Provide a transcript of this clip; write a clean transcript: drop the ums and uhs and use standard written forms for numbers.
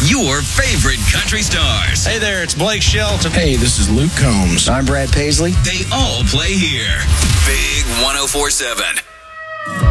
your favorite country stars. Hey there, it's Blake Shelton. Hey, this is Luke Combs. I'm Brad Paisley. They all play here. Big 104.7.